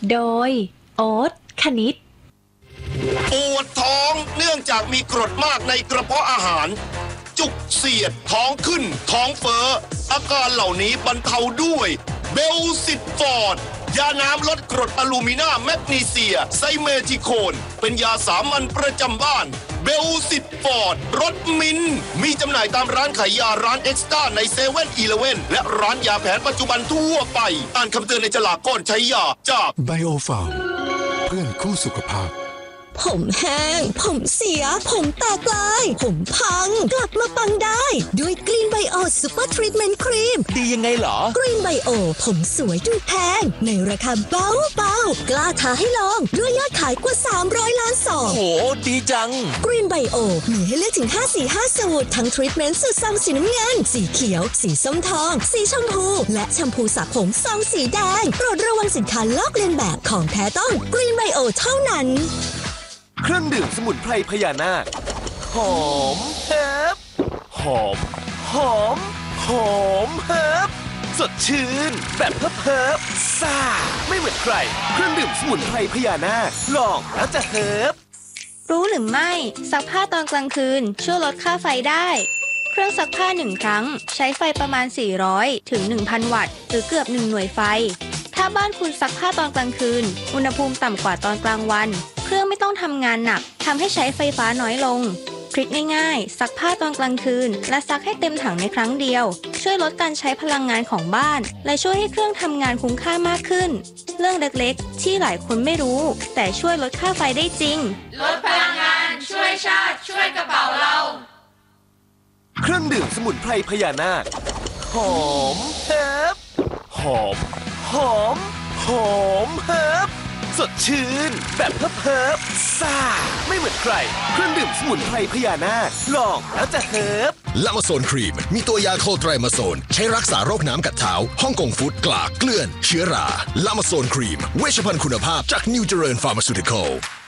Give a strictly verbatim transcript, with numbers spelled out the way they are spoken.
โดยโอ๊ตคณิตปวดท้องเนื่องจากมีกรดมากในกระเพาะอาหารจุกเสียดท้องขึ้นท้องเฟ้ออาการเหล่านี้บรรเทาด้วยเบลซิตฟอร์ดยาน้ำลดกรดอะลูมินาแมกนีเซียไซเมทิโคนเป็นยาสามัญประจำบ้านเบลซิตฟอร์ดรสมินมีจำหน่ายตามร้านขายยาร้านเอ็กซ์ต้าในเซเว่นอีเลฟเว่นและร้านยาแผนปัจจุบันทั่วไปอ่านคำเตือนในฉลากก่อนใช้ยาจากไบโอฟาร์มเพื่อนคู่สุขภาพผมแห้งผมเสียผมแตกลายผมพังกลับมาปังได้ด้วยกรีนไบโอซูเปอร์ทรีทเมนต์ครีมดียังไงเหรอกรีนไบโอผมสวยดูแพงในราคาเบาเบากล้าท้าให้ลองด้วยยอดขายกว่าสามร้อยล้านซองโหดีจังกรีนไบโอมีให้เลือกถึงห้าสีห้าสูตรทั้งทรีทเมนต์สูตรซองสีน้ำเงินสีเขียวสีส้มทองสีชมพูและแชมพูสระผมซองสีแดงโปรดระวังสินค้าลอกเลียนแบบของแท้ต้องกรีนไบโอเท่านั้นเครื่องดื่มสมุนไพรพญานาคหอมเฮิบหอมหอมหอมเฮิบสดชื่นแบบเพิบเพิบซ่าไม่เหมือนใครเครื่องดื่มสมุนไพรพญานาคลองแล้วจะเฮิบรู้หรือไม่ซักผ้าตอนกลางคืนช่วยลดค่าไฟได้เครื่องซักผ้าหนึ่งครั้งใช้ไฟประมาณสี่ร้อยถึง หนึ่งพัน วัตต์หรือเกือบหนึ่งหน่วยไฟถ้าบ้านคุณซักผ้าตอนกลางคืนอุณหภูมิต่ำกว่าตอนกลางวันเครื่องไม่ต้องทำงานหนักทำให้ใช้ไฟฟ้าน้อยลงทริคง่ายๆซักผ้าตอนกลางคืนและซักให้เต็มถังในครั้งเดียวช่วยลดการใช้พลังงานของบ้านและช่วยให้เครื่องทำงานคุ้มค่ามากขึ้นเรื่องเล็กๆที่หลายคนไม่รู้แต่ช่วยลดค่าไฟได้จริงลดพลังงานช่วยชาติช่วยกระเป๋าเราเครื่องดื่มสมุนไพรพญานาคหอมเฮิบหอมหอมหอมเฮิบสดชื่นแบบเพิบเพิบซ่าไม่เหมือนใครเครื่องดื่มสมุนไพรพญานาคลองแล้วจะเฮิบลามาโซนครีมมีตัวยาโคไตรมาโซนใช้รักษาโรคน้ำกัดเท้าฮ่องกงฟุตกลากเกลื่อนเชื้อราลามาโซนครีมเวชภัณฑ์คุณภาพจากนิวเจริญฟาร์มาซูติคอล